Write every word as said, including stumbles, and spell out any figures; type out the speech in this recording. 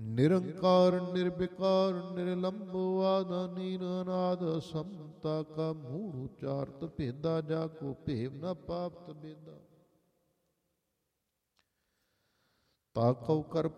ਨਿਰੰਕਾਰ ਨਿਰਵਿਕਾਰ ਨਿਰਲੰਭ ਆਦਿ ਨੀਰ ਅਨਾਦ ਸਮਤਾ ਕਾ ਮੂੜ ਉਚਾਰਤ ਭੇਦਾ ਜਾ ਕੋ ਭੇਵ ਨ ਪਾਪਤ ਬੇਦਾ ਤਾ ਕਉ ਕਰ